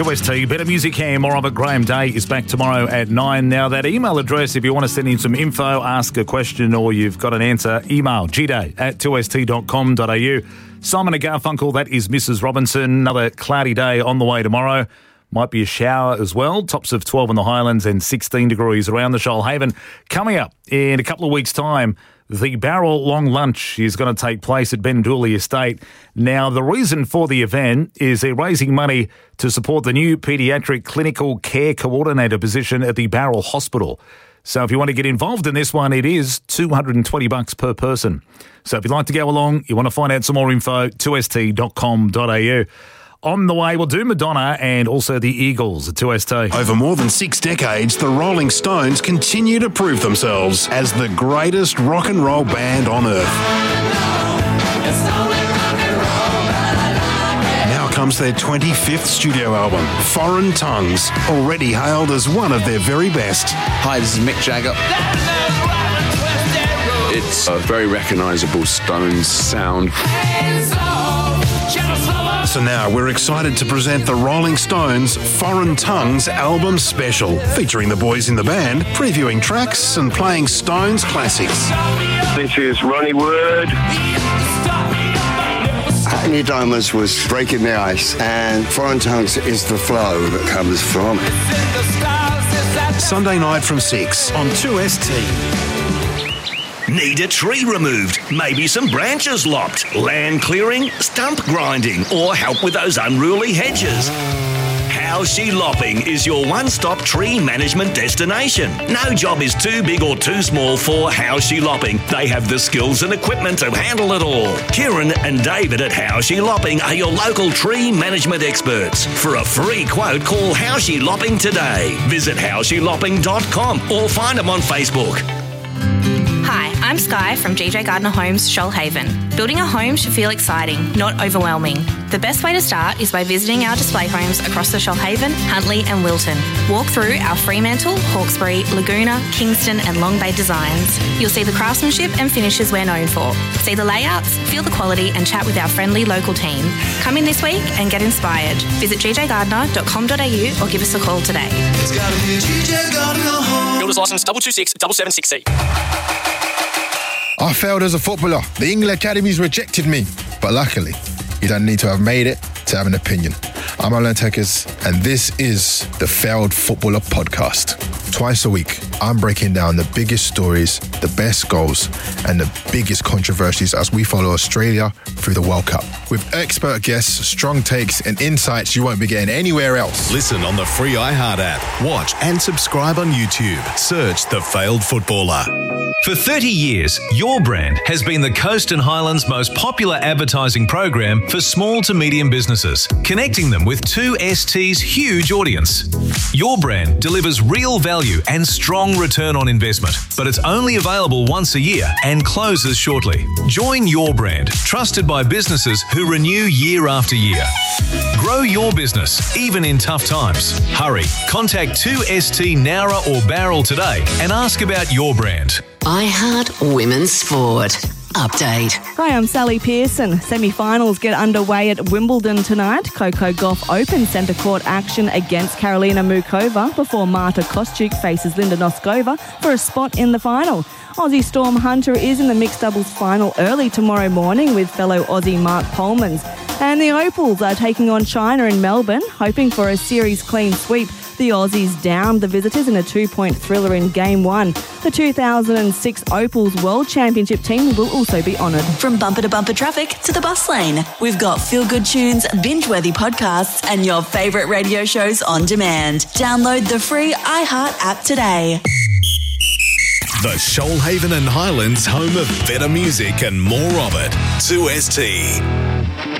2ST. Better music here. More of it. Graham Day is back tomorrow at 9. Now, that email address, if you want to send in some info, ask a question, or you've got an answer, email gday@2st.com.au. Simon and Garfunkel, that is Mrs. Robinson. Another cloudy day on the way tomorrow. Might be a shower as well. Tops of 12 in the Highlands and 16 degrees around the Shoalhaven. Coming up in a couple of weeks' time, the Barrel Long Lunch is going to take place at Ben Dooley Estate. Now, the reason for the event is they're raising money to support the new Paediatric Clinical Care Coordinator position at the Barrel Hospital. So if you want to get involved in this one, it is $220 per person. So if you'd like to go along, you want to find out some more info, 2st.com.au. On the way, we'll do Madonna and also the Eagles at 2ST. Over more than 6 decades, the Rolling Stones continue to prove themselves as the greatest rock and roll band on earth. Now comes their 25th studio album, Foreign Tongues, already hailed as one of their very best. Hi, this is Mick Jagger. It's a very recognisable Stones sound. So now we're excited to present the Rolling Stones Foreign Tongues album special, featuring the boys in the band, previewing tracks and playing Stones classics. This is Ronnie Wood. Hackney Diamonds was breaking the ice, and Foreign Tongues is the flow that comes from it. Sunday night from 6 on 2ST. Need a tree removed, maybe some branches lopped, land clearing, stump grinding, or help with those unruly hedges? How's She Lopping is your one-stop tree management destination. No job is too big or too small for How's She Lopping. They have the skills and equipment to handle it all. Kieran and David at How's She Lopping are your local tree management experts. For a free quote, call How's She Lopping today. Visit howshelopping.com or find them on Facebook. Hi, I'm Sky from GJ Gardner Homes, Shoalhaven. Building a home should feel exciting, not overwhelming. The best way to start is by visiting our display homes across the Shoalhaven, Huntley and Wilton. Walk through our Fremantle, Hawkesbury, Laguna, Kingston and Long Bay designs. You'll see the craftsmanship and finishes we're known for. See the layouts, feel the quality and chat with our friendly local team. Come in this week and get inspired. Visit gjgardner.com.au or give us a call today. It's gotta be GJ Gardner Home. Builder's licence 226-776C. I failed as a footballer. The England Academies rejected me. But luckily, you don't need to have made it to have an opinion. I'm Alan Tekers, and this is the Failed Footballer Podcast. Twice a week, I'm breaking down the biggest stories, the best goals, and the biggest controversies as we follow Australia through the World Cup. With expert guests, strong takes, and insights you won't be getting anywhere else. Listen on the free iHeart app. Watch and subscribe on YouTube. Search The Failed Footballer. For 30 years, Your Brand has been the Coast and Highlands' most popular advertising program for small to medium businesses, connecting them with 2ST's huge audience. Your Brand delivers real value and strong return on investment, but it's only available once a year and closes shortly. Join Your Brand, trusted by businesses who renew year after year. Grow your business, even in tough times. Hurry, contact 2ST Nowra or Barrel today and ask about Your Brand. iHeart Women's Sport. Update. Hi, I'm Sally Pearson. Semi-finals get underway at Wimbledon tonight. Coco Gauff Open centre court action against Karolina Mukova before Marta Kostyuk faces Linda Noskova for a spot in the final. Aussie Storm Hunter is in the mixed doubles final early tomorrow morning with fellow Aussie Mark Polmans. And the Opals are taking on China in Melbourne, hoping for a series clean sweep. The Aussies downed the visitors in a 2-point thriller in Game 1. The 2006 Opals World Championship team will also be honoured. From bumper to bumper traffic to the bus lane, we've got feel-good tunes, binge-worthy podcasts and your favourite radio shows on demand. Download the free iHeart app today. The Shoalhaven and Highlands home of better music and more of it. 2ST.